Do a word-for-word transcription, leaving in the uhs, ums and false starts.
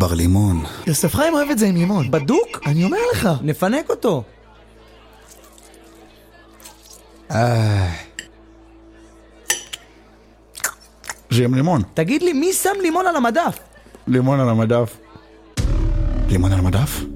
בר לימון. יוסף חיים אוהב את זה עם לימון. בדוק? אני אומר לך. נפנק אותו. אה... זה עם לימון. תגיד לי, מי שם לימון על המדף? לימון על המדף. לימון על המדף?